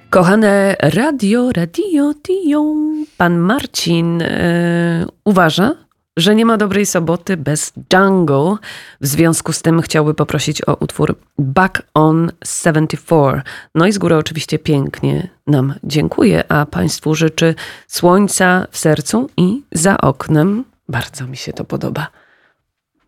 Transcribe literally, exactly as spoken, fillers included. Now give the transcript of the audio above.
Kochane radio, radio, dio. Pan Marcin yy, uważa, że nie ma dobrej soboty bez Jungle. W związku z tym chciałby poprosić o utwór Back on siedemdziesiąt cztery. No i z góry oczywiście pięknie nam dziękuję, a Państwu życzy słońca w sercu i za oknem. Bardzo mi się to podoba.